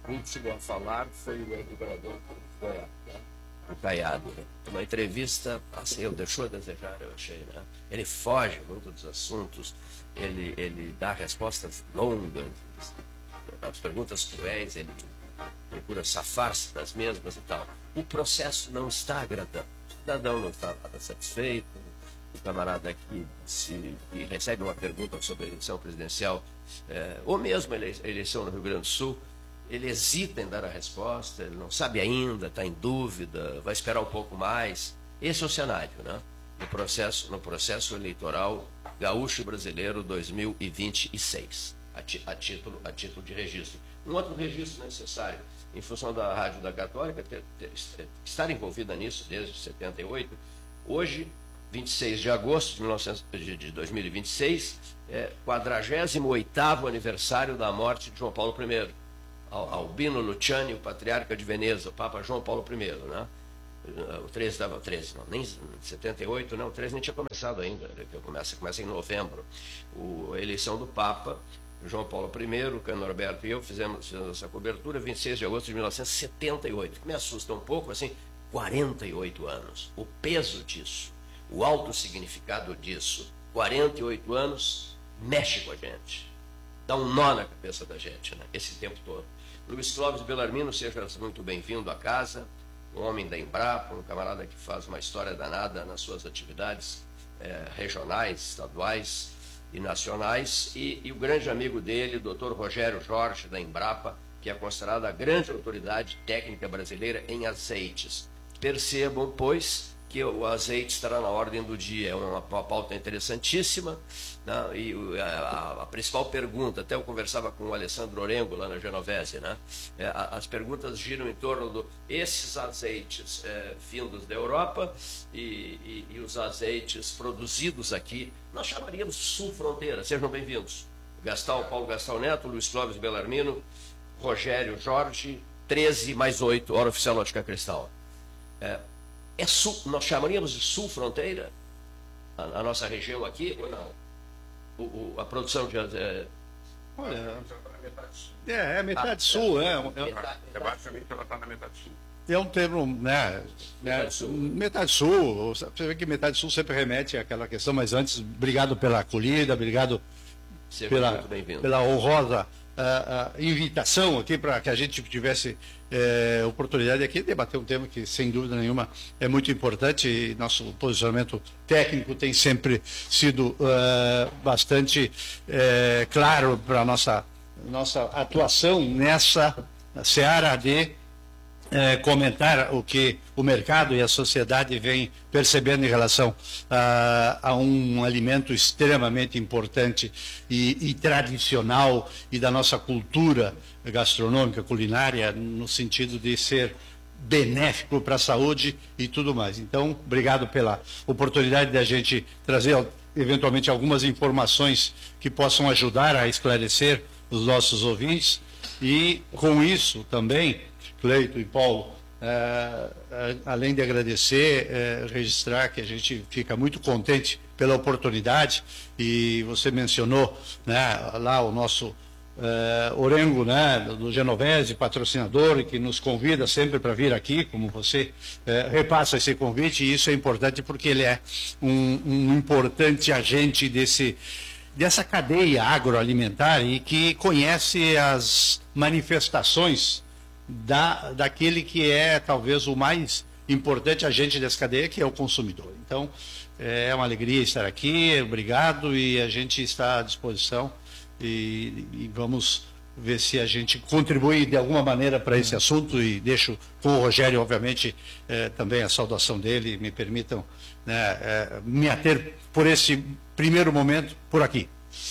último a falar foi o governador de Goiás, né? O Caiado. Uma entrevista, assim, eu deixou a desejar, eu achei, né? Ele foge muito dos assuntos, ele dá respostas longas, as perguntas cruéis, ele procura safar-se das mesmas e tal. O processo não está agradando. O cidadão não está nada satisfeito. O camarada aqui que recebe uma pergunta sobre a eleição presidencial, ou mesmo a eleição no Rio Grande do Sul, ele hesita em dar a resposta, ele não sabe ainda, está em dúvida, vai esperar um pouco mais. Esse é o cenário, né? No processo eleitoral gaúcho brasileiro 2026, a título de registro. Um outro registro necessário, em função da Rádio da Católica estar envolvida nisso desde 78, hoje, 26 de agosto de 2026, 48º aniversário da morte de João Paulo I. Albino Luciani, o patriarca de Veneza, o Papa João Paulo I, né? O 13 estava, o 13, não, nem 78, não, o 13 nem tinha começado ainda, começa em novembro. A eleição do Papa, João Paulo I, o Cano Norberto e eu fizemos essa cobertura 26 de agosto de 1978, que me assusta um pouco, assim, 48 anos, o peso disso, o alto significado disso, 48 anos, mexe com a gente, dá um nó na cabeça da gente, né, esse tempo todo. Luiz Clóvis Bellarmino, seja muito bem-vindo à casa, um homem da Embrapa, um camarada que faz uma história danada nas suas atividades regionais, estaduais e nacionais, e o grande amigo dele, o Dr. Rogério Jorge, da Embrapa, que é considerada a grande autoridade técnica brasileira em azeites. Percebam, pois, que o azeite estará na ordem do dia, é uma pauta interessantíssima, né? E a principal pergunta, até eu conversava com o Alessandro Orengo lá na Genovese, né? As perguntas giram em torno esses azeites vindos da Europa e os azeites produzidos aqui, nós chamaríamos Sul Fronteira. Sejam bem-vindos. Paulo Gastão Neto, Luiz Clóvis Bellarmino, Rogério Jorge, 13 mais 8, hora oficial Ótica Cristal. Nós chamaríamos de Sul Fronteira a nossa região aqui, ou não? A produção de... Olha, metade sul, basicamente ela está na metade sul. É um termo, né? Metade sul. Você vê que metade sul sempre remete àquela questão, mas antes, obrigado pela acolhida, obrigado pela honrosa invitação aqui para que a gente tivesse oportunidade aqui de debater um tema que, sem dúvida nenhuma, é muito importante, e nosso posicionamento técnico tem sempre sido bastante claro para a nossa atuação nessa seara de comentar o que o mercado e a sociedade vem percebendo em relação a um alimento extremamente importante e tradicional e da nossa cultura gastronômica, culinária, no sentido de ser benéfico para a saúde e tudo mais. Então, obrigado pela oportunidade de a gente trazer eventualmente algumas informações que possam ajudar a esclarecer os nossos ouvintes e, com isso também, Cleito e Paulo, além de agradecer, registrar que a gente fica muito contente pela oportunidade, e você mencionou, né, lá o nosso Orengo, né, do Genovese, patrocinador, que nos convida sempre para vir aqui, como você repassa esse convite, e isso é importante porque ele é um importante agente dessa cadeia agroalimentar e que conhece as manifestações daquele que é talvez o mais importante agente dessa cadeia, que é o consumidor. Então, é uma alegria estar aqui, obrigado, e a gente está à disposição e vamos ver se a gente contribui de alguma maneira para esse assunto, e deixo com o Rogério, obviamente, também a saudação dele, me permitam, né, me ater por esse primeiro momento por aqui.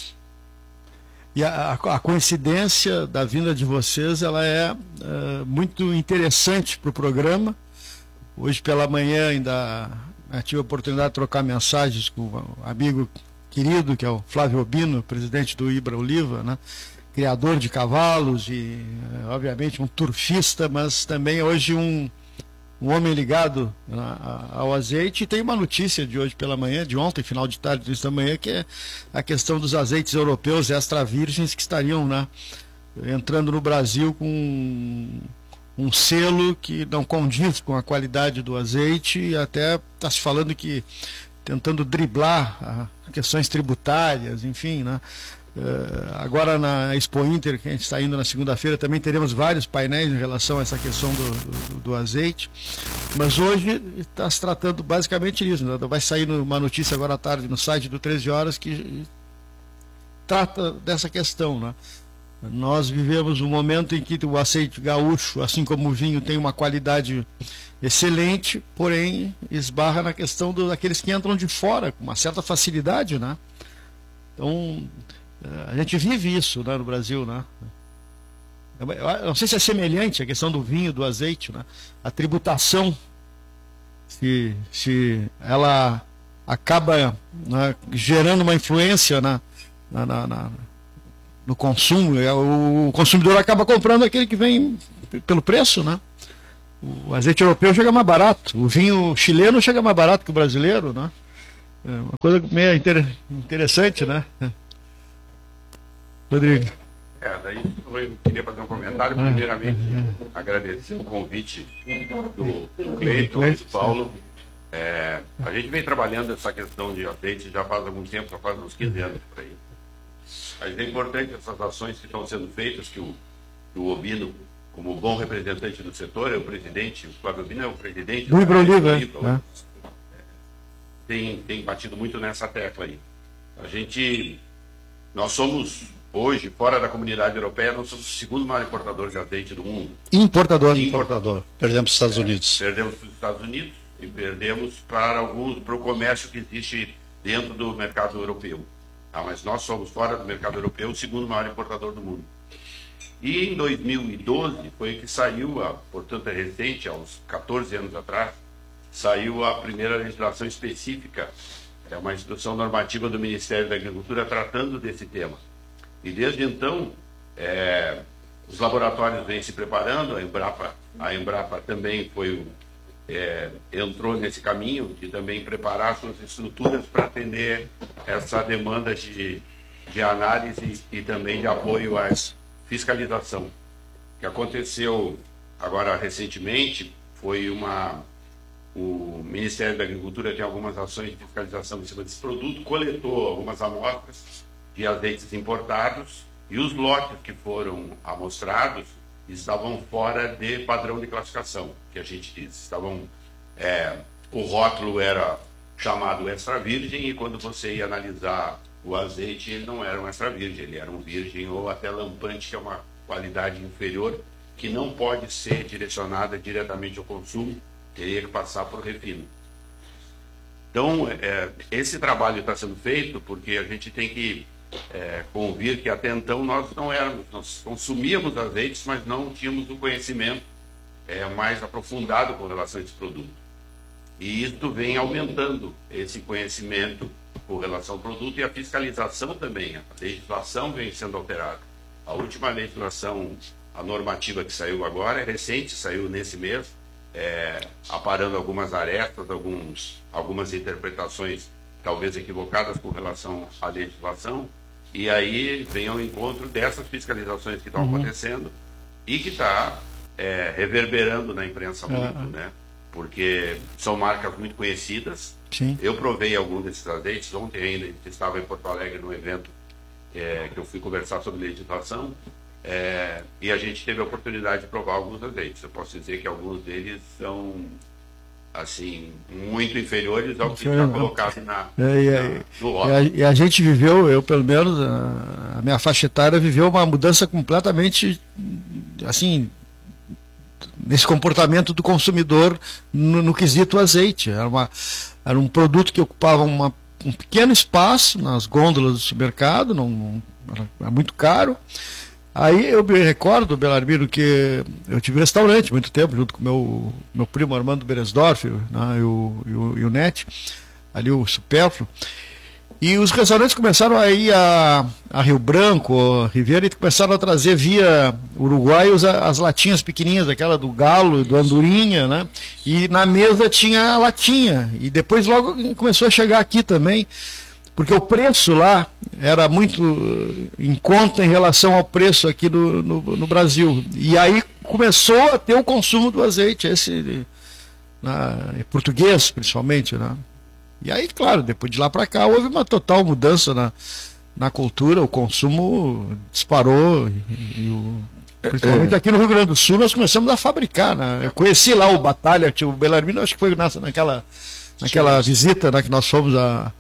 E a coincidência da vinda de vocês, ela é muito interessante para o programa. Hoje pela manhã ainda tive a oportunidade de trocar mensagens com um amigo querido, que é o Flávio Albino, presidente do Ibra Oliva, né? Criador de cavalos e, obviamente, um turfista, mas também hoje um homem ligado ao azeite. E tem uma notícia de hoje pela manhã, de ontem, final de tarde, início da manhã, que é a questão dos azeites europeus extra virgens que estariam entrando no Brasil com um selo que não condiz com a qualidade do azeite, e até está se falando que tentando driblar questões tributárias, enfim, né? Agora na Expo Inter, que a gente está indo na segunda-feira, também teremos vários painéis em relação a essa questão do azeite, mas hoje está se tratando basicamente disso, né? Vai sair uma notícia agora à tarde no site do 13 Horas que trata dessa questão, né? Nós vivemos um momento em que o azeite gaúcho, assim como o vinho, tem uma qualidade excelente, porém esbarra na questão daqueles que entram de fora com uma certa facilidade, né? Então a gente vive isso, né, no Brasil, né? Eu não sei se é semelhante a questão do vinho, do azeite, né? A tributação, se ela acaba, né, gerando uma influência no consumo, o consumidor acaba comprando aquele que vem pelo preço, né? O azeite europeu chega mais barato, o vinho chileno chega mais barato que o brasileiro, né? É uma coisa meio interessante, né? Rodrigo. Daí eu queria fazer um comentário. Primeiramente, agradecer o convite do Cleiton e do Paulo. A gente vem trabalhando essa questão de azeite já faz algum tempo, já faz uns 15 anos por aí. Mas é importante essas ações que estão sendo feitas, que o Obino, como bom representante do setor, é o presidente, o Flávio Obino é o presidente do Ibroliva, tem batido muito nessa tecla aí. Nós somos, hoje, fora da comunidade europeia, nós somos o segundo maior importador de azeite do mundo. Importador. Perdemos os Estados Unidos. Perdemos para os Estados Unidos e perdemos para o comércio que existe dentro do mercado europeu. Mas nós somos, fora do mercado europeu, o segundo maior importador do mundo. E em 2012 foi que saiu, portanto é recente, há uns 14 anos atrás, saiu a primeira legislação específica, é uma instrução normativa do Ministério da Agricultura tratando desse tema. E desde então, os laboratórios vêm se preparando, a Embrapa também entrou nesse caminho de também preparar suas estruturas para atender essa demanda de análise e também de apoio à fiscalização. O que aconteceu agora recentemente foi o Ministério da Agricultura tem algumas ações de fiscalização em cima desse produto, coletou algumas amostras de azeites importados e os lotes que foram amostrados estavam fora de padrão de classificação, que a gente diz. O rótulo era chamado extra virgem e quando você ia analisar o azeite, ele não era um extra virgem, ele era um virgem ou até lampante, que é uma qualidade inferior, que não pode ser direcionada diretamente ao consumo, teria que passar por refino. Então, esse trabalho está sendo feito porque a gente tem que convir que até então nós consumíamos azeites, mas não tínhamos um conhecimento mais aprofundado com relação a esse produto. E isso vem aumentando esse conhecimento com relação ao produto e a fiscalização também. A legislação vem sendo alterada. A última legislação, a normativa que saiu agora, é recente, saiu nesse mês, aparando algumas arestas, algumas interpretações talvez equivocadas com relação à legislação, e aí vem ao encontro dessas fiscalizações que estão acontecendo e que está reverberando na imprensa muito, né? Porque são marcas muito conhecidas. Sim. Eu provei alguns desses azeites, ontem ainda a gente estava em Porto Alegre num evento que eu fui conversar sobre legislação, e a gente teve a oportunidade de provar alguns azeites. Eu posso dizer que alguns deles são assim, muito inferiores ao que está colocado no rótulo. E a gente viveu, eu pelo menos, a minha faixa etária viveu uma mudança completamente, assim, nesse comportamento do consumidor no quesito azeite. Era um produto que ocupava um pequeno espaço nas gôndolas do supermercado, era muito caro. Aí eu me recordo, Belarmino, que eu tive restaurante muito tempo, junto com meu primo Armando Beresdorf, né, e o Net, ali o Supérfluo. E os restaurantes começaram a ir a Rio Branco, Ribeira, e começaram a trazer via Uruguai as latinhas pequenininhas, aquela do Galo, do Andorinha, né? E na mesa tinha a latinha. E depois logo começou a chegar aqui também. porque o preço lá era muito em conta em relação ao preço aqui no Brasil. E aí começou a ter o consumo do azeite, português principalmente, né? E aí, claro, depois de lá para cá houve uma total mudança na cultura, o consumo disparou principalmente aqui no Rio Grande do Sul nós começamos a fabricar, né? Eu conheci lá o Batalha, o Belarmino, acho que foi naquela visita, né, que nós fomos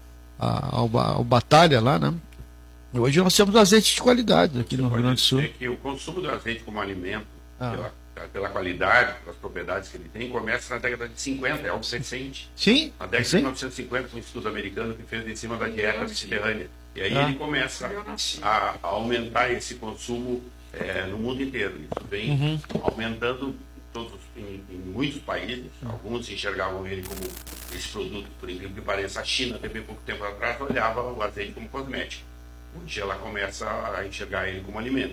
ao Batalha lá, né? E hoje nós temos azeite de qualidade aqui no Rio Grande do Sul. Que o consumo do azeite como alimento, pela qualidade, pelas propriedades que ele tem, começa na década de 50, é algo recente. Sim. Na década de 1950, um estudo americano que fez em cima da dieta mediterrânea. E aí ele começa a aumentar esse consumo no mundo inteiro. Isso vem aumentando em muitos países. Alguns enxergavam ele como esse produto, por incrível que pareça. A China, até bem pouco tempo atrás, olhava o azeite como cosmético. Hoje ela começa a enxergar ele como alimento.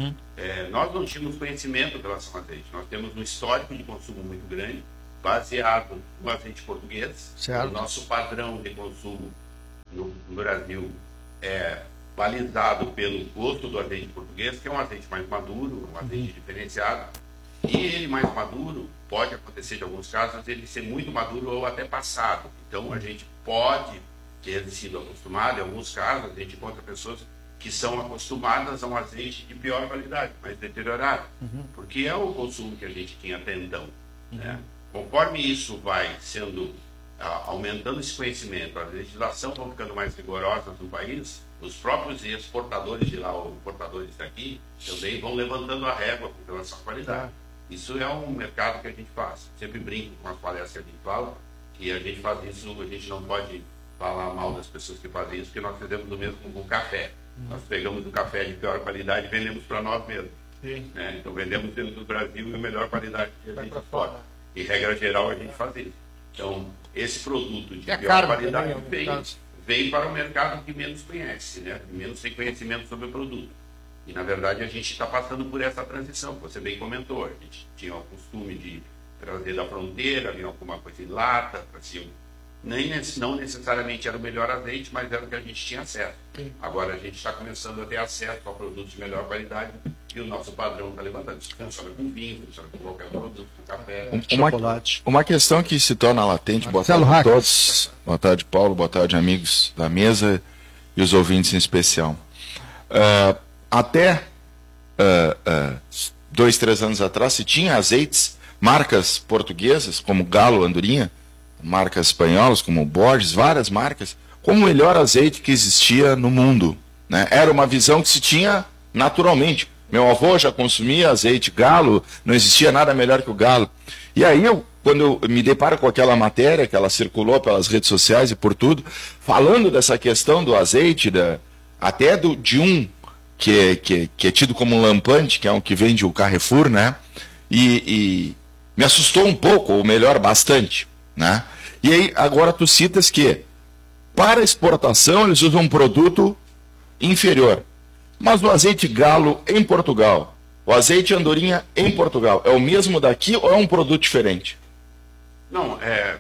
Nós não tínhamos conhecimento em relação ao azeite. Nós temos um histórico de consumo muito grande, baseado no azeite português. Certo. O nosso padrão de consumo no Brasil é balizado pelo gosto do azeite português, que é um azeite mais maduro, um azeite diferenciado. E ele mais maduro, pode acontecer de alguns casos, ele ser muito maduro ou até passado. Então a gente pode ter sido acostumado, em alguns casos a gente encontra pessoas que são acostumadas a um azeite de pior qualidade, mais deteriorado, porque é o consumo que a gente tinha até então. Né? Conforme isso vai sendo, aumentando esse conhecimento, a legislação vai ficando mais rigorosa no país, os próprios exportadores de lá, ou importadores daqui, também vão levantando a régua com relação à qualidade. Isso é um mercado que a gente faz. Sempre brinco com as palestras que a gente fala, que a gente faz isso, a gente não pode falar mal das pessoas que fazem isso, porque nós fizemos o mesmo com o café. Nós pegamos o café de pior qualidade e vendemos para nós mesmos. Né? Então vendemos dentro do Brasil e a melhor qualidade que a gente pode. E regra geral a gente faz isso. Então esse produto de pior qualidade vem para o mercado que menos conhece, né? Menos tem conhecimento sobre o produto. E na verdade a gente está passando por essa transição, você bem comentou. A gente tinha o costume de trazer da fronteira, vinha alguma coisa em lata, assim, não necessariamente era o melhor azeite, mas era o que a gente tinha acesso. Agora a gente está começando a ter acesso a produtos de melhor qualidade e o nosso padrão está levantando. Isso funciona com vinho, funciona com qualquer produto, com café, chocolate. Uma questão que se torna latente. Boa tarde a todos. Boa tarde, Paulo. Boa tarde, amigos da mesa e os ouvintes em especial. Até 2, 3 anos atrás se tinha azeites, marcas portuguesas, como Galo, Andorinha, marcas espanholas como Borges, várias marcas, como o melhor azeite que existia no mundo. Né? Era uma visão que se tinha naturalmente. Meu avô já consumia azeite Galo, não existia nada melhor que o Galo. E aí, quando eu me deparo com aquela matéria que ela circulou pelas redes sociais e por tudo, falando dessa questão do azeite, até de um que é tido como um lampante, que é um que vende o Carrefour, né? E me assustou um pouco, ou melhor, bastante. Né? E aí, agora tu citas que para exportação eles usam um produto inferior. Mas o azeite Galo em Portugal, o azeite Andorinha em Portugal, é o mesmo daqui ou é um produto diferente? Não,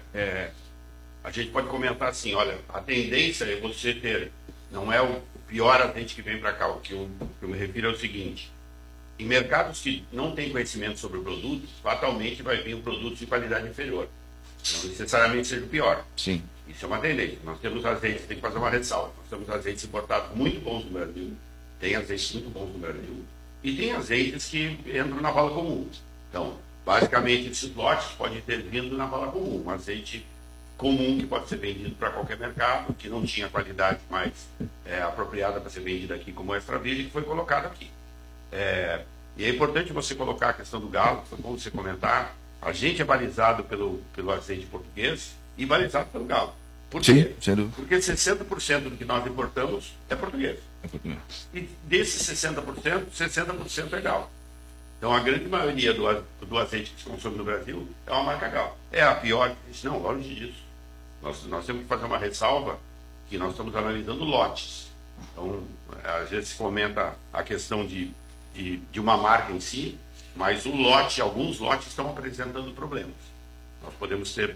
a gente pode comentar assim, olha, a tendência é você ter, não é o pior azeite que vem para cá, o que eu me refiro é o seguinte: em mercados que não têm conhecimento sobre o produto, fatalmente vai vir um produto de qualidade inferior. Não necessariamente seja o pior. Sim. Isso é uma tendência. Nós temos azeites, tem que fazer uma ressalva. Nós temos azeites importados muito bons no Brasil, tem azeites muito bons no Brasil, e tem azeites que entram na bala comum. Então, basicamente, esses lotes podem ter vindo na bala comum. Um azeite comum que pode ser vendido para qualquer mercado, que não tinha qualidade mais apropriada para ser vendido aqui como extra virgem, que foi colocado aqui. E é importante você colocar a questão do Galo, foi bom você comentar. A gente é balizado pelo azeite português e balizado pelo Galo. Por quê? Sim, porque 60% do que nós importamos é português. E desses 60%, 60% é Galo. Então a grande maioria do azeite que se consome no Brasil é uma marca Galo. É a pior? Não, longe disso. Nós temos que fazer uma ressalva que nós estamos analisando lotes. Então, às vezes se comenta a questão de uma marca em si, mas alguns lotes estão apresentando problemas. Nós podemos ter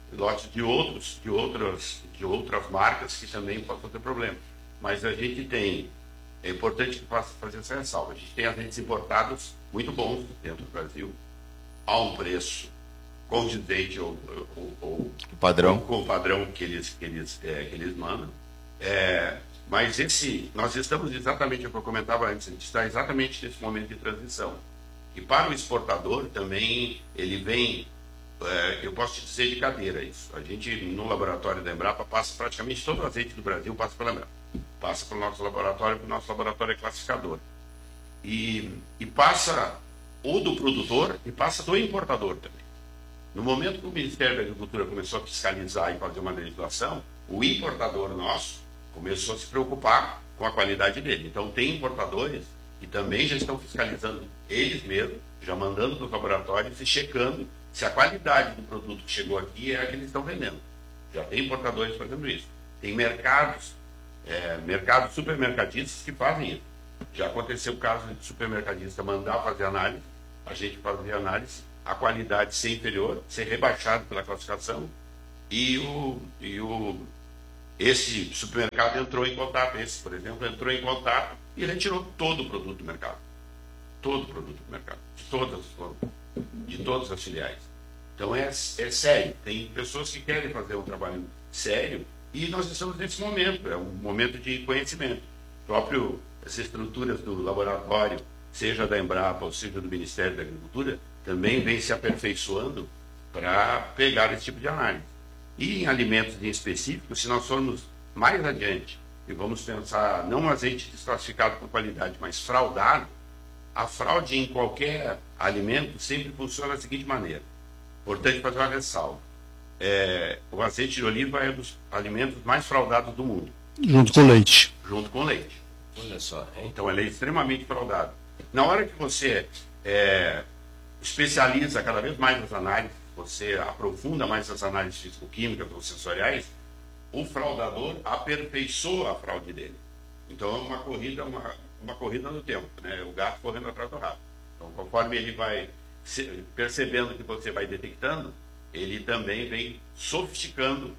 lotes de outras marcas que também possam ter problema. Mas a gente tem, é importante fazer essa ressalva, a gente tem azeites importados muito bons dentro do Brasil, a um preço condizente ou padrão. Com o padrão que eles mandam. Mas nós estamos exatamente, o que eu comentava antes, a gente está exatamente nesse momento de transição. E para o exportador também, ele vem, eu posso te dizer de cadeira isso. A gente, no laboratório da Embrapa, passa praticamente todo o azeite do Brasil, passa pela Embrapa. Passa pelo nosso laboratório, porque o nosso laboratório é classificador. E passa o do produtor e passa do importador também. No momento que o Ministério da Agricultura começou a fiscalizar e fazer uma legislação, o importador nosso começou a se preocupar com a qualidade dele. Então, tem importadores que também já estão fiscalizando eles mesmos, já mandando para os laboratórios e checando se a qualidade do produto que chegou aqui é a que eles estão vendendo. Já tem importadores fazendo isso. Tem mercados supermercadistas que fazem isso. Já aconteceu o caso de supermercadista mandar fazer análise, a gente fazer análise, a qualidade ser inferior, ser rebaixado pela classificação, esse supermercado entrou em contato, esse, por exemplo, entrou em contato e retirou todo o produto do mercado. Todo o produto do mercado, de todas as filiais. Então é sério, tem pessoas que querem fazer um trabalho sério e nós estamos nesse momento, é um momento de conhecimento. As estruturas do laboratório, seja da Embrapa ou seja do Ministério da Agricultura, também vem se aperfeiçoando para pegar esse tipo de análise. E em alimentos em específico, se nós formos mais adiante e vamos pensar não um azeite desclassificado por qualidade, mas fraudado, a fraude em qualquer alimento sempre funciona da seguinte maneira. Importante fazer uma ressalva. O azeite de oliva é um dos alimentos mais fraudados do mundo. Junto com leite. Junto com leite. Olha só. Então ele é extremamente fraudado. Na hora que você especializa cada vez mais as análises, você aprofunda mais as análises físico-químicas ou sensoriais, o fraudador aperfeiçoa a fraude dele. Então é uma corrida no tempo, né? O gato correndo atrás do rato. Então, conforme ele vai percebendo que você vai detectando, ele também vem sofisticando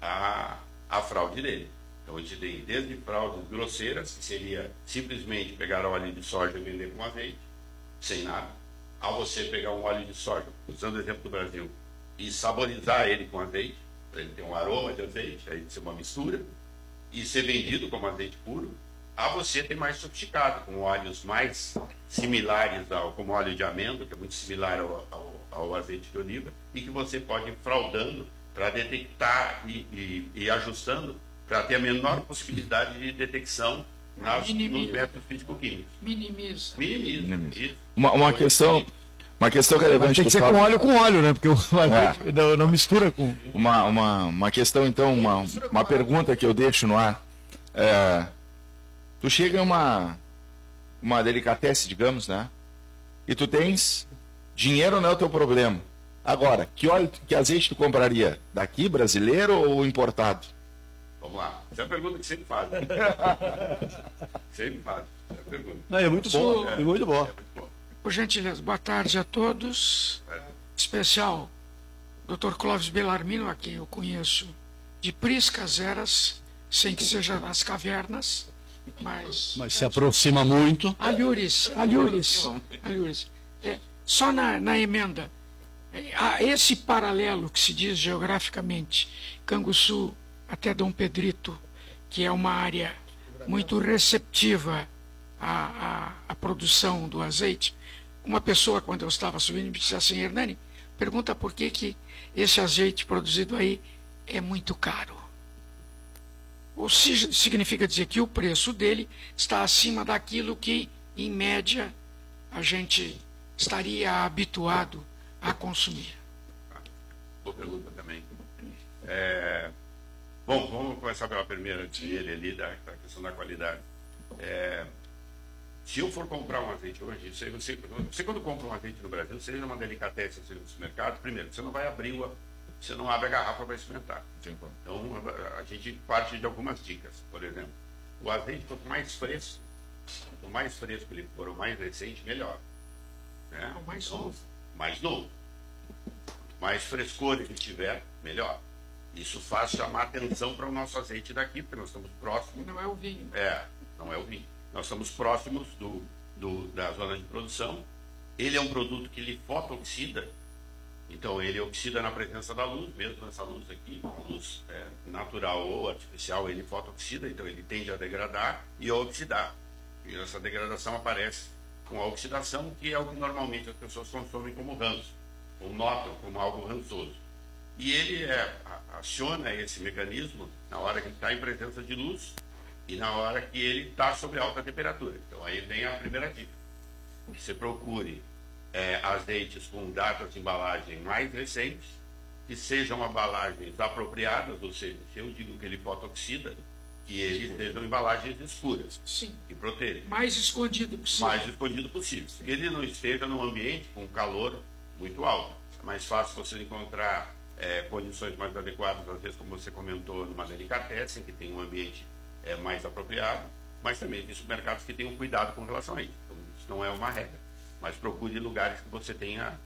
a fraude dele. Então a gente tem desde fraudes grosseiras, que seria simplesmente pegar o óleo de soja e vender com azeite, sem nada, a você pegar um óleo de soja, usando o exemplo do Brasil, e saborizar ele com azeite, para ele ter um aroma de azeite, aí ser uma mistura, e ser vendido como azeite puro, a você ter mais sofisticado, com óleos mais similares como óleo de amêndoa, que é muito similar ao azeite de oliva, e que você pode ir fraudando para detectar e ajustando para ter a menor possibilidade de detecção nos métodos físico-químicos. Minimiza. Uma questão que é relevante. Tem que ser com óleo, né? Porque o óleo não mistura com. Uma questão, então, uma pergunta que eu deixo no ar. Tu chega em uma delicatesse, digamos, né? E tu tens dinheiro, não é o teu problema. Agora, que azeite tu compraria? Daqui, brasileiro ou importado? Vamos lá. Essa é a pergunta que sempre faz. Sempre faz. Essa é a pergunta. Não, é muito bom. É muito bom. Por gentileza, boa tarde a todos. Especial, Dr. Clóvis Bellarmino, a quem eu conheço de priscas eras, sem que seja nas cavernas, mas se aproxima muito. Alhures. Só na emenda. Esse paralelo que se diz geograficamente, Canguçu até Dom Pedrito, que é uma área muito receptiva à produção do azeite. Uma pessoa, quando eu estava subindo, me disse assim: Hernani, pergunta por que esse azeite produzido aí é muito caro. Ou seja, significa dizer que o preço dele está acima daquilo que, em média, a gente estaria habituado a consumir. Boa pergunta também. Bom, vamos começar pela primeira dele ali, da questão da qualidade. Se eu for comprar um azeite hoje, você quando compra um azeite no Brasil, seja uma delicatessen, seja no supermercado, primeiro, você não vai abrir você não abre a garrafa para experimentar. Então, a gente parte de algumas dicas. Por exemplo, o azeite, quanto mais fresco ele for, o mais recente, melhor. Né? Mais novo. Mais novo. Mais frescor ele tiver, melhor. Isso faz chamar atenção para o nosso azeite daqui, porque nós estamos próximos. Não é o vinho. Não é o vinho. Nós estamos próximos da zona de produção. Ele é um produto que ele fotooxida, então ele oxida na presença da luz, mesmo essa luz aqui, luz natural ou artificial, ele fotooxida, então ele tende a degradar e a oxidar. E essa degradação aparece com a oxidação, que é o que normalmente as pessoas consomem como ranço, ou notam como algo rançoso. E ele aciona esse mecanismo na hora que ele está em presença de luz e na hora que ele está sob alta temperatura. Então aí vem a primeira dica. Você procure azeites com datas de embalagem mais recentes, que sejam embalagens apropriadas, ou seja, se eu digo que ele fotooxida, que eles sejam embalagens escuras. Sim. Que protejam. Mais escondido possível. Mais escondido possível. Que ele não esteja num ambiente com calor muito alto. É mais fácil você encontrar condições mais adequadas, às vezes, como você comentou, numa delicatessen, que tem um ambiente mais apropriado, mas também tem supermercados que tenham cuidado com relação a isso. Então, isso não é uma regra, mas procure lugares que você tenha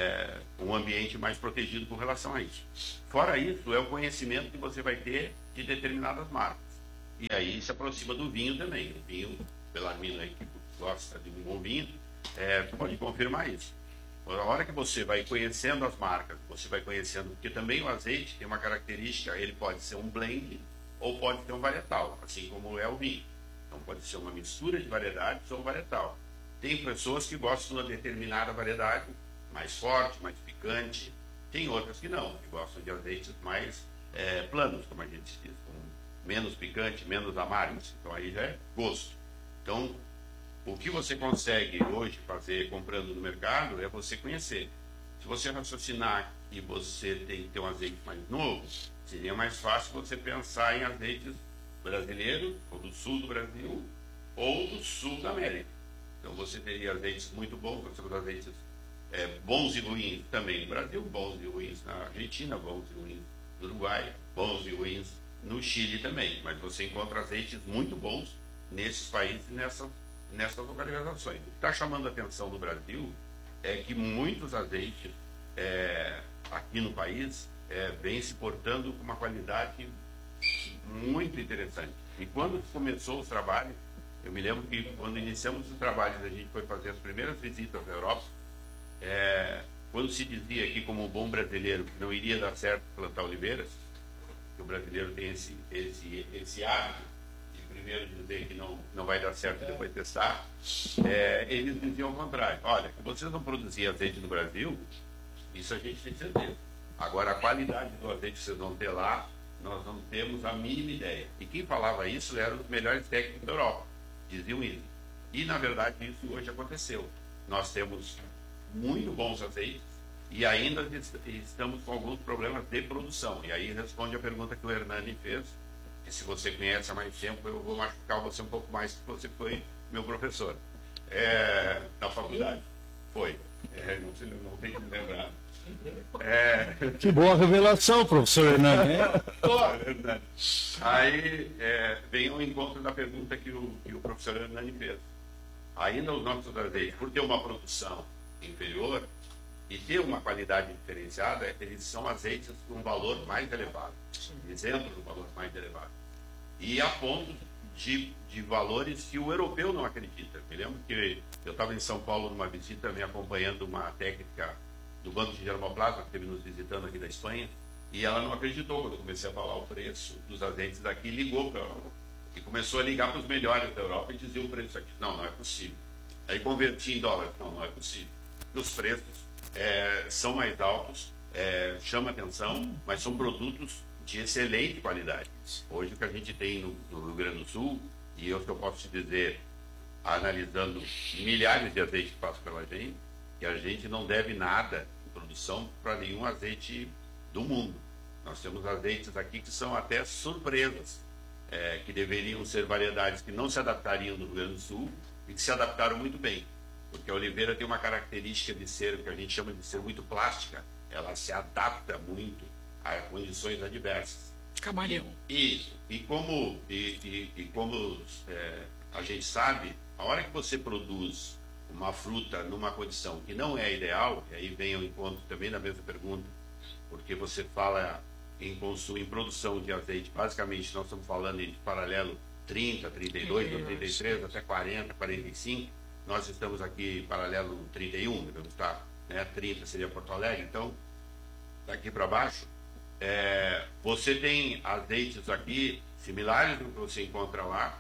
um ambiente mais protegido com relação a isso. Fora isso, é o conhecimento que você vai ter de determinadas marcas. E aí se aproxima do vinho também. O vinho, Belarmino aí que gosta de um bom vinho, pode confirmar isso. A hora que você vai conhecendo as marcas, você vai conhecendo, porque também o azeite tem uma característica, ele pode ser um blend ou pode ter um varietal, assim como é o vinho. Então pode ser uma mistura de variedades ou um varietal. Tem pessoas que gostam de uma determinada variedade, mais forte, mais picante. Tem outras que não, que gostam de azeites mais planos, como a gente diz, com menos picante, menos amargos. Então aí já é gosto. Então, o que você consegue hoje fazer comprando no mercado é você conhecer. Se você raciocinar que você tem que ter um azeite mais novo, seria mais fácil você pensar em azeites brasileiros, ou do sul do Brasil, ou do sul da América. Então você teria azeites muito bons, você teria azeites bons e ruins também no Brasil, bons e ruins na Argentina, bons e ruins no Uruguai, bons e ruins no Chile também. Mas você encontra azeites muito bons nesses países e nessas localizações. O que está chamando a atenção no Brasil é que muitos azeites aqui no país vêm se portando com uma qualidade muito interessante. E quando começou os trabalhos, eu me lembro que quando iniciamos os trabalhos, a gente foi fazer as primeiras visitas na Europa, quando se dizia aqui como um bom brasileiro que não iria dar certo plantar oliveiras, que o brasileiro tem esse hábito de primeiro dizer que não vai dar certo e depois testar, eles diziam ao contrário. Olha, que vocês não produzirem azeite no Brasil, isso a gente tem certeza. Agora, a qualidade do azeite que vocês vão ter lá, nós não temos a mínima ideia. E quem falava isso eram os melhores técnicos da Europa, diziam isso. E, na verdade, isso hoje aconteceu. Nós temos muito bons azeites e ainda estamos com alguns problemas de produção. E aí responde a pergunta que o Hernani fez, que se você conhece há mais tempo, eu vou machucar você um pouco mais, porque você foi meu professor na faculdade. Foi. Não tem que me lembrar. Que boa revelação, professor Hernani. Aí vem ao encontro da pergunta que o professor Hernani fez. Ainda os nossos azeites, por ter uma produção inferior e ter uma qualidade diferenciada, eles são azeites com um valor mais elevado, exemplo do valor mais elevado, e a ponto de valores que o europeu não acredita. Me lembro que eu estava em São Paulo numa visita, me acompanhando uma técnica do Banco de Germoplasma, que esteve nos visitando aqui da Espanha, e ela não acreditou quando eu comecei a falar o preço dos azeites daqui, ligou para ela e começou a ligar para os melhores da Europa e dizia o preço aqui. Não é possível. Aí converti em dólares. Não é possível. Os preços são mais altos, chama atenção, mas são produtos de excelente qualidade. Hoje o que a gente tem no Rio Grande do Sul, e eu posso te dizer, analisando milhares de azeites que passam pela gente, que a gente não deve nada de produção para nenhum azeite do mundo. Nós temos azeites aqui que são até surpresas, que deveriam ser variedades que não se adaptariam no Rio Grande do Sul e que se adaptaram muito bem. Porque a oliveira tem uma característica de ser, o que a gente chama de ser muito plástica, ela se adapta muito a condições adversas. Camaleão. Isso. E como a gente sabe, a hora que você produz uma fruta numa condição que não é ideal, e aí vem ao encontro também da mesma pergunta, porque você fala em produção de azeite, basicamente nós estamos falando de paralelo 30, 32, 33, até 40, 45. Nós estamos aqui paralelo 31, devemos estar, né? 30 seria Porto Alegre. Então, daqui para baixo, você tem azeites aqui similares ao que você encontra lá,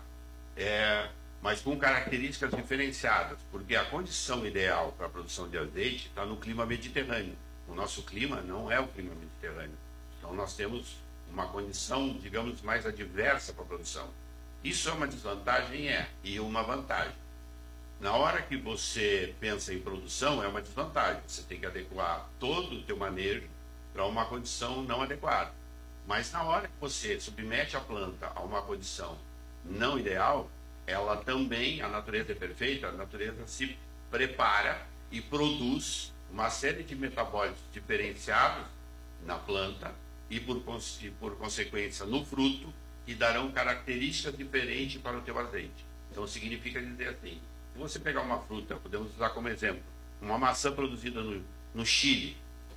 mas com características diferenciadas, porque a condição ideal para a produção de azeite está no clima mediterrâneo. O nosso clima não é o clima mediterrâneo. Então, nós temos uma condição, digamos, mais adversa para a produção. Isso é uma desvantagem? E uma vantagem. Na hora que você pensa em produção, é uma desvantagem. Você tem que adequar todo o teu manejo para uma condição não adequada. Mas na hora que você submete a planta a uma condição não ideal, ela também, a natureza é perfeita, a natureza se prepara e produz uma série de metabólitos diferenciados na planta e por consequência no fruto, que darão características diferentes para o teu azeite. Então significa dizer assim, se você pegar uma fruta, podemos usar como exemplo, uma maçã produzida no Chile,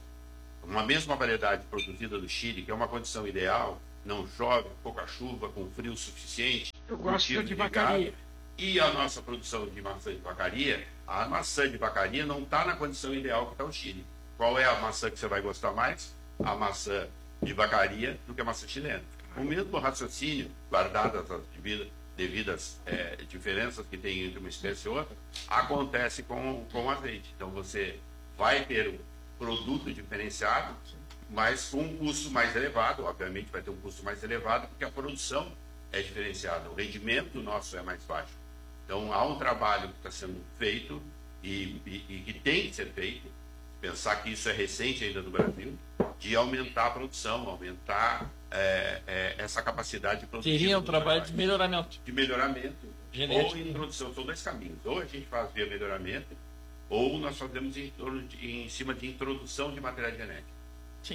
uma mesma variedade produzida no Chile, que é uma condição ideal, não chove, pouca chuva, com frio suficiente. Eu gosto de vacaria. E a nossa produção de maçã de vacaria, a maçã de vacaria não está na condição ideal que está o Chile. Qual é a maçã que você vai gostar mais? A maçã de vacaria do que a maçã chilena. O mesmo raciocínio, guardadas as devidas diferenças que tem entre uma espécie e outra, acontece com o azeite. Então você vai ter um produto diferenciado, mas com um custo mais elevado. Obviamente vai ter um custo mais elevado porque a produção é diferenciada, o rendimento nosso é mais baixo. Então há um trabalho que está sendo feito e que tem que ser feito, pensar que isso é recente ainda no Brasil, de aumentar a produção, aumentar essa capacidade de produção. Seria um trabalho de melhoramento. De melhoramento genético. Ou introdução. São dois caminhos. Ou a gente faz via melhoramento, ou nós fazemos em cima de introdução de material genético. Sim.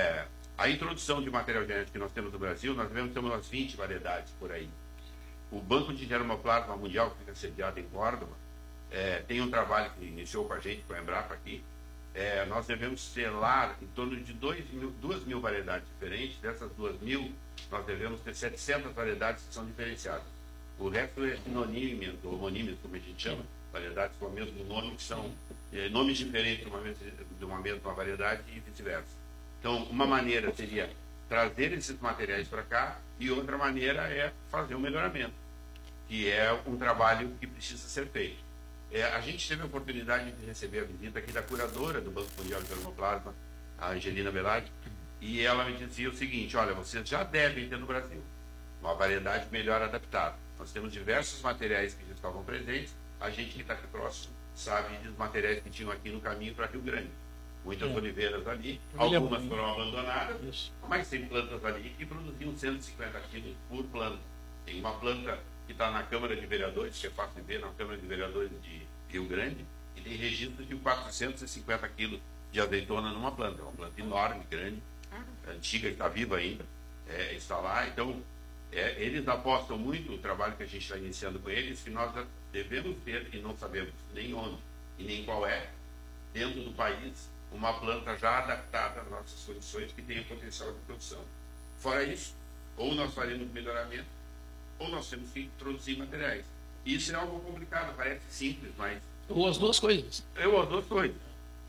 A introdução de material genético que nós temos no Brasil, nós temos umas 20 variedades por aí. O Banco de Germoplasma Mundial, que fica sediado em Córdoba, tem um trabalho que iniciou com a gente, com a Embrapa aqui. Nós devemos selar em torno de 2.000 variedades diferentes. Dessas 2.000, nós devemos ter 700 variedades que são diferenciadas. O resto é sinônimo, ou homonímio, como a gente chama, variedades com o mesmo nome, que são nomes diferentes de uma mesma variedade e vice-versa. Então, uma maneira seria trazer esses materiais para cá e outra maneira é fazer um melhoramento, que é um trabalho que precisa ser feito. A gente teve a oportunidade de receber a visita aqui da curadora do Banco Mundial de Germoplasma, a Angelina Bellardi, e ela me dizia o seguinte: olha, vocês já devem ter no Brasil uma variedade melhor adaptada. Nós temos diversos materiais que já estavam presentes, a gente que está aqui próximo sabe dos materiais que tinham aqui no caminho para Rio Grande. Muitas oliveiras ali, algumas foram abandonadas, mas tem plantas ali que produziam 150 quilos por planta. Tem uma planta que está na Câmara de Vereadores, que é fácil de ver, na Câmara de Vereadores de Rio Grande, e tem registro de 450 quilos de azeitona numa planta. É uma planta enorme, grande, antiga, que está viva ainda, está lá. Então, eles apostam muito no trabalho que a gente está iniciando com eles, que nós devemos ter, e não sabemos nem onde e nem qual é, dentro do país, uma planta já adaptada às nossas condições, que tenha potencial de produção. Fora isso, ou nós faremos melhoramento, ou nós temos que introduzir materiais. Isso é algo complicado, parece simples, mas... Ou as duas coisas. Ou as duas coisas.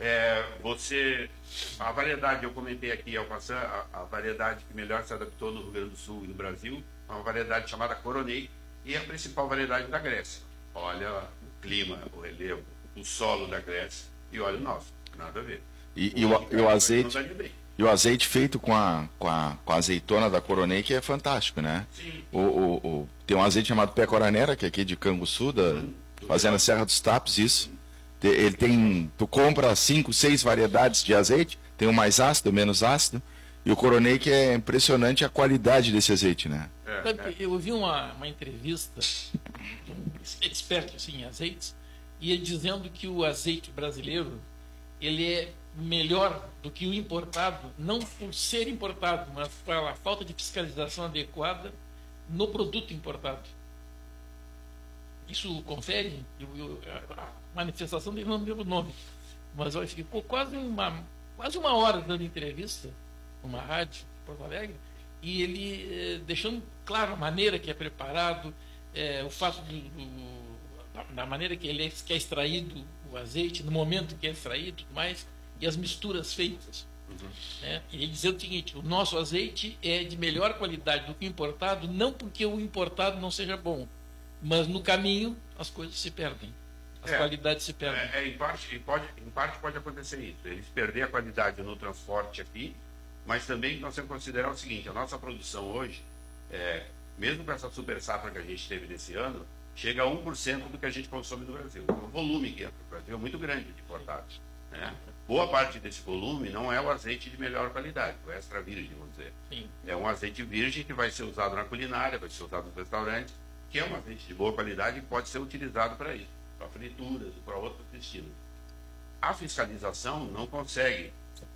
A variedade, eu comentei aqui ao passar, a variedade que melhor se adaptou no Rio Grande do Sul e no Brasil, é uma variedade chamada Coronei, e é a principal variedade da Grécia. Olha o clima, o relevo, o solo da Grécia, e olha o nosso, nada a ver. E o azeite feito com a azeitona da Coronei, que é fantástico, né? Sim. Tem um azeite chamado Pé Coranera, que é aqui de Canguçu, fazendo a Serra dos Tapes, isso. Ele tem, tu compra 5, 6 variedades de azeite, tem o mais ácido, o menos ácido, e o Coronei, que é impressionante a qualidade desse azeite, né? Eu ouvi uma entrevista de um experto assim, em azeites, e ele dizendo que o azeite brasileiro, ele é melhor do que o importado, não por ser importado, mas pela falta de fiscalização adequada no produto importado. Isso confere, a manifestação dele não deu o nome, mas ficou quase uma hora dando entrevista numa rádio, Porto Alegre, e ele deixando claro a maneira que é preparado, o fato da maneira que que é extraído o azeite, no momento que é extraído e tudo mais, e as misturas feitas. Ele dizendo o seguinte: o nosso azeite é de melhor qualidade do que o importado, não porque o importado não seja bom, mas no caminho as coisas se perdem, as qualidades se perdem. Em parte pode acontecer isso, eles perderem a qualidade no transporte aqui, mas também nós temos que considerar o seguinte: a nossa produção hoje, mesmo com essa super safra que a gente teve nesse ano, chega a 1% do que a gente consome no Brasil. O volume que entra no Brasil é muito grande de importados. Boa parte desse volume não é o azeite de melhor qualidade, o extra virgem, vamos dizer. Sim. É um azeite virgem que vai ser usado na culinária, vai ser usado nos restaurantes, que é um azeite de boa qualidade e pode ser utilizado para isso, para frituras, para outros destinos. A fiscalização não consegue,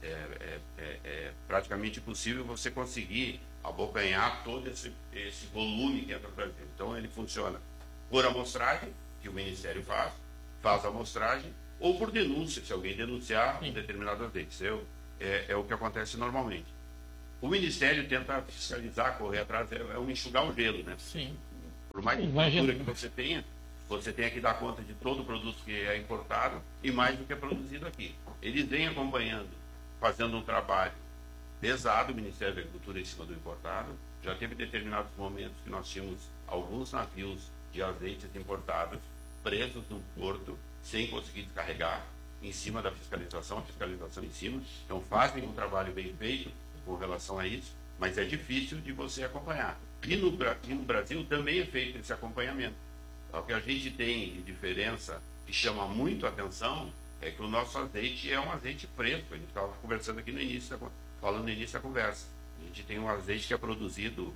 é praticamente impossível você conseguir abocanhar todo esse volume que entra no Brasil. Então ele funciona por amostragem, que o Ministério faz a amostragem, ou por denúncia, se alguém denunciar um determinado azeite. Isso é o que acontece normalmente. O Ministério tenta fiscalizar, correr atrás, enxugar o gelo, né? Sim. Por mais cultura que você tenha que dar conta de todo o produto que é importado e mais do que é produzido aqui. Eles vêm acompanhando, fazendo um trabalho pesado, o Ministério da Agricultura em cima do importado. Já teve determinados momentos que nós tínhamos alguns navios de azeites importados presos no porto, sem conseguir descarregar, em cima da fiscalização, a fiscalização em cima. Então fazem um trabalho bem feito com relação a isso, mas é difícil de você acompanhar. E no Brasil também é feito esse acompanhamento. O que a gente tem de diferença que chama muito a atenção é que o nosso azeite é um azeite fresco. A gente estava conversando aqui falando no início da conversa. A gente tem um azeite que é produzido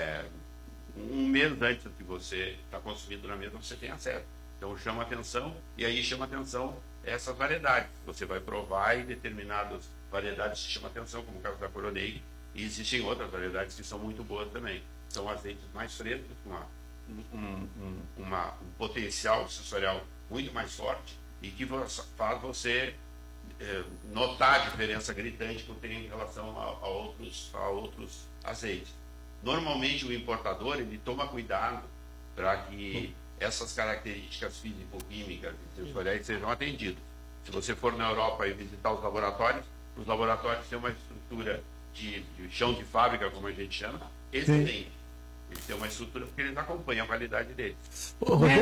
um mês antes do que você está consumindo na mesa, você tem acesso. Então chama atenção, e aí chama atenção essas variedades. Você vai provar e determinadas variedades te chamam atenção, como o caso da Coronej, e existem outras variedades que são muito boas também. São azeites mais frescos, com um potencial sensorial muito mais forte, e que faz você notar a diferença gritante que tem em relação a outros azeites. Normalmente o importador ele toma cuidado para que essas características físico-químicas e sensoriais sejam atendidas. Se você for na Europa e visitar os laboratórios têm uma estrutura de chão de fábrica, como a gente chama, excelente. Eles têm uma estrutura porque eles acompanham a qualidade deles.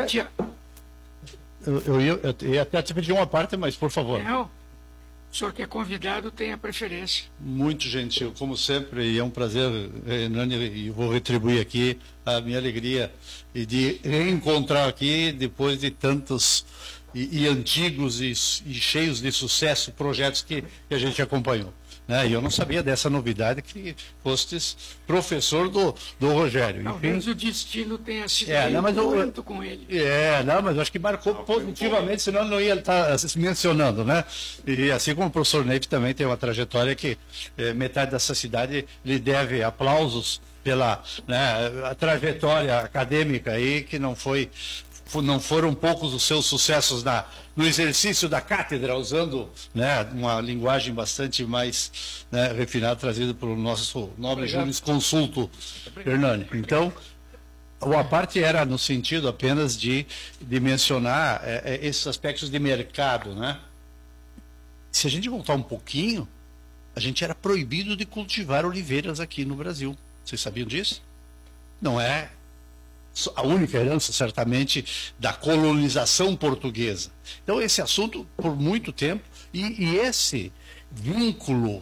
Eu ia até te pedir uma parte, mas por favor. Não. O senhor que é convidado tem a preferência. Muito gentil, como sempre, e é um prazer, Hernani, e vou retribuir aqui a minha alegria e de reencontrar aqui, depois de tantos e antigos e cheios de sucesso projetos que a gente acompanhou. E eu não sabia dessa novidade que fostes professor do Rogério. Talvez o destino tenha sido muito com ele. Mas eu acho que marcou positivamente, senão ele não ia estar mencionando, né? E assim como o professor Neve também tem uma trajetória que metade dessa cidade lhe deve aplausos pela a trajetória acadêmica aí, que não foram poucos os seus sucessos no exercício da cátedra, usando uma linguagem bastante mais refinada, trazida pelo nosso nobre jurisconsulto Hernani. Então, a parte era no sentido apenas de mencionar esses aspectos de mercado. Se a gente voltar um pouquinho, a gente era proibido de cultivar oliveiras aqui no Brasil. Vocês sabiam disso? Não é a única herança, certamente, da colonização portuguesa. Então, esse assunto, por muito tempo, e esse vínculo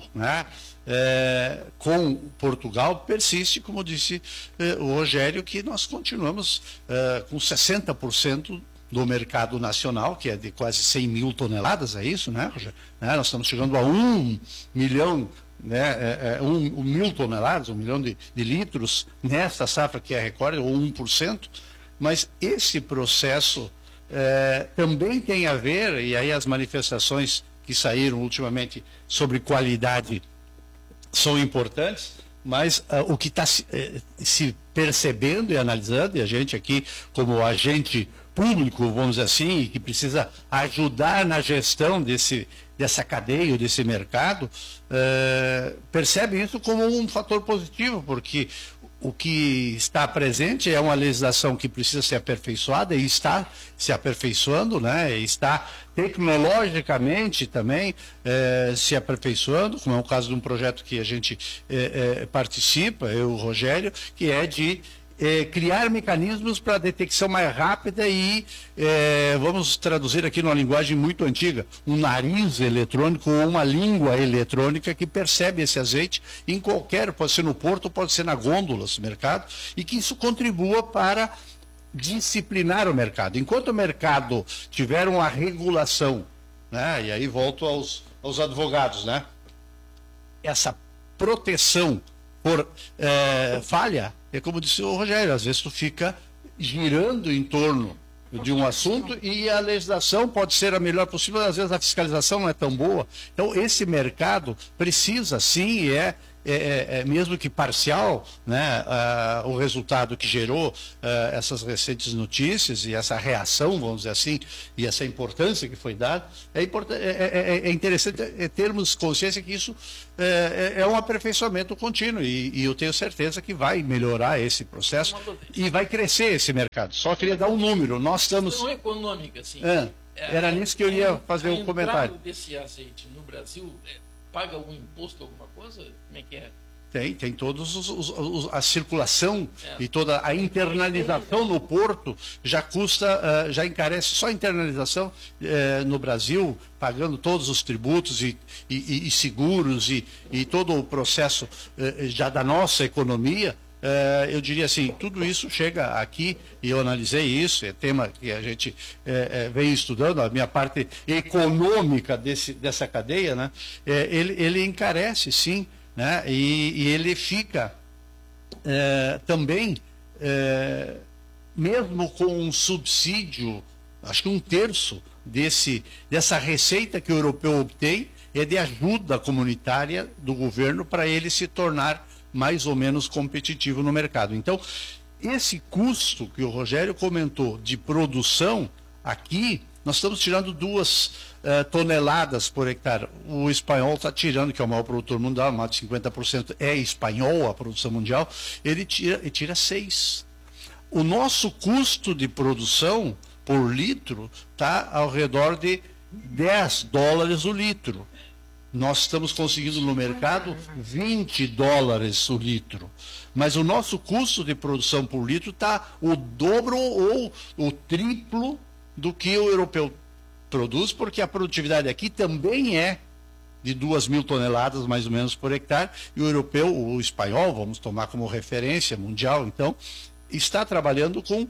com Portugal persiste, como disse o Rogério, que nós continuamos com 60% do mercado nacional, que é de quase 100 mil toneladas, é isso, né, Rogério? Nós estamos chegando a 1 milhão 1.000 toneladas, 1 milhão de litros nesta safra que é a recorde, ou 1%, mas esse processo também tem a ver, e aí as manifestações que saíram ultimamente sobre qualidade são importantes, mas o que está se percebendo e analisando, e a gente aqui como agente público, vamos dizer assim, e que precisa ajudar na gestão dessa cadeia, desse mercado, percebe isso como um fator positivo, porque o que está presente é uma legislação que precisa ser aperfeiçoada e está se aperfeiçoando, né? E está tecnologicamente também se aperfeiçoando, como é o caso de um projeto que a gente participa, eu e o Rogério, que é de criar mecanismos para detecção mais rápida e, vamos traduzir aqui numa linguagem muito antiga, um nariz eletrônico ou uma língua eletrônica que percebe esse azeite em qualquer, pode ser no porto, pode ser na gôndola do mercado, e que isso contribua para disciplinar o mercado. Enquanto o mercado tiver uma regulação, né, e aí volto aos advogados, né, essa proteção por falha, é como disse o Rogério, às vezes tu fica girando em torno de um assunto e a legislação pode ser a melhor possível, às vezes a fiscalização não é tão boa. Então esse mercado precisa sim, mesmo que parcial, né, o resultado que gerou essas recentes notícias e essa reação, vamos dizer assim, e essa importância que foi dada, é interessante termos consciência que isso é um aperfeiçoamento contínuo e eu tenho certeza que vai melhorar esse processo e vai crescer esse mercado. Só queria dar um número, nós estamos... Não é econômica, assim. Era nisso que eu ia fazer um comentário. A desse azeite no Brasil paga um imposto, alguma coisa? Como é que é? Tem todos a circulação e toda a internalização no porto já custa, já encarece só a internalização no Brasil, pagando todos os tributos e seguros e todo o processo já da nossa economia. Eu diria assim, tudo isso chega aqui, e eu analisei isso, é tema que a gente vem estudando, a minha parte econômica dessa cadeia, né? Ele encarece, sim, né? E ele fica também, mesmo com um subsídio, acho que 1/3 dessa receita que o europeu obtém é de ajuda comunitária do governo para ele se tornar mais ou menos competitivo no mercado. Então, esse custo que o Rogério comentou de produção, aqui nós estamos tirando 2 toneladas por hectare. O espanhol está tirando, que é o maior produtor mundial, mais de 50% é espanhol a produção mundial, ele tira 6. O nosso custo de produção por litro está ao redor de $10 o litro. Nós estamos conseguindo no mercado $20 o litro. Mas o nosso custo de produção por litro está o dobro ou o triplo do que o europeu produz, porque a produtividade aqui também é de 2.000 toneladas, mais ou menos, por hectare, e o europeu, o espanhol, vamos tomar como referência mundial, então, está trabalhando com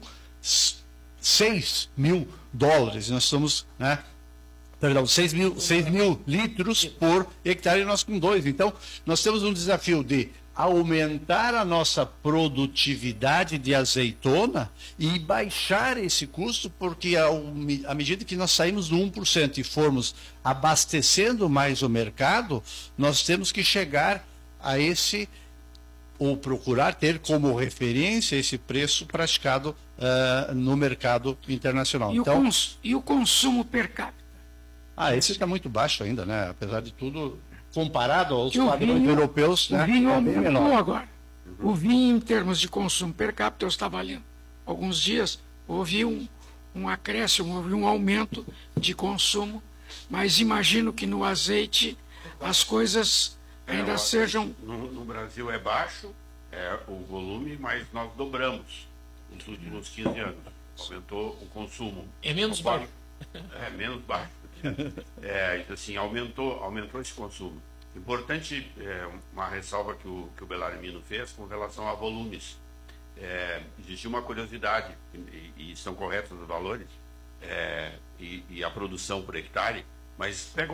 $6.000. Nós estamos, né, perdão, 6 mil litros por hectare e nós com 2. Então, nós temos um desafio de aumentar a nossa produtividade de azeitona e baixar esse custo, porque à medida que nós saímos do 1% e formos abastecendo mais o mercado, nós temos que chegar a esse, ou procurar ter como referência esse preço praticado no mercado internacional. E o consumo per capita? Esse está muito baixo ainda, né? Apesar de tudo, comparado aos padrões europeus, né? O vinho aumentou agora. O vinho, em termos de consumo per capita, eu estava lendo. Alguns dias houve um acréscimo, houve um aumento de consumo, mas imagino que no azeite as coisas ainda sejam... No Brasil é baixo, o volume, mas nós dobramos nos últimos 15 anos. Aumentou o consumo. É menos baixo. É menos baixo. Assim, aumentou esse consumo. Importante, uma ressalva que o Bellarmino fez com relação a volumes. Existe uma curiosidade, e estão corretos os valores, e a produção por hectare, mas pega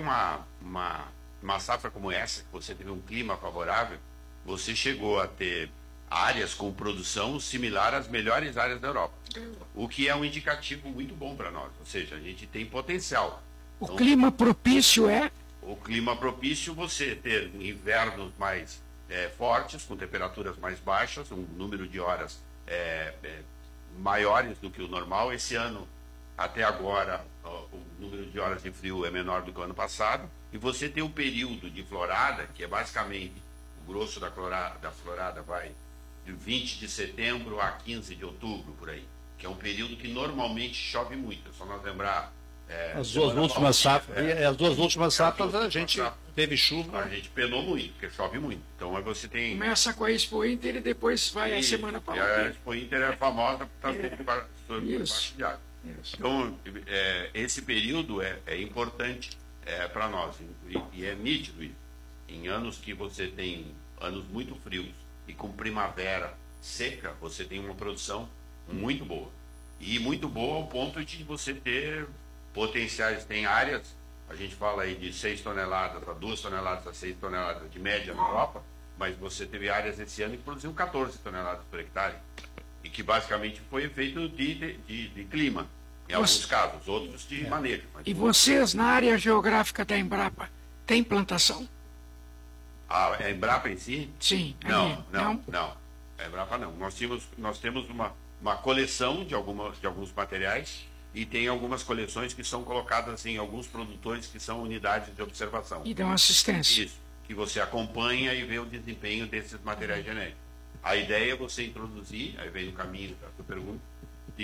uma safra como essa, que você teve um clima favorável, você chegou a ter áreas com produção similar às melhores áreas da Europa, o que é um indicativo muito bom para nós, ou seja, a gente tem potencial. O clima propício é? O clima propício, você ter invernos mais fortes, com temperaturas mais baixas, um número de horas maiores do que o normal. Esse ano até agora o número de horas de frio é menor do que o ano passado, e você tem um período de florada, que é basicamente o grosso da florada vai de 20 de setembro a 15 de outubro, por aí, que é um período que normalmente chove muito. É só nós lembrar... as duas últimas safras a gente teve chuva. A gente penou muito, porque chove muito. Então aí você tem... Começa com a Expo Inter e depois vai a semana para lá. A Expo Inter é famosa por estar sempre debaixo de água. Então, esse período é importante para nós, e é nítido isso. Em anos que você tem anos muito frios e com primavera seca, você tem uma produção muito boa. E muito boa ao ponto de você ter potenciais, tem áreas, a gente fala aí de 6 toneladas a 2 toneladas a 6 toneladas de média na Europa, mas você teve áreas esse ano que produziam 14 toneladas por hectare, e que basicamente foi efeito de clima, em alguns casos, outros de manejo. E vocês, na área geográfica da Embrapa, tem plantação? A Embrapa em si? Sim. Não. A Embrapa não. Nós temos uma coleção de alguns materiais, e tem algumas coleções que são colocadas em alguns produtores que são unidades de observação. E dão assistência. Isso, que você acompanha e vê o desempenho desses materiais genéticos. A ideia é você introduzir, aí vem o caminho da sua pergunta,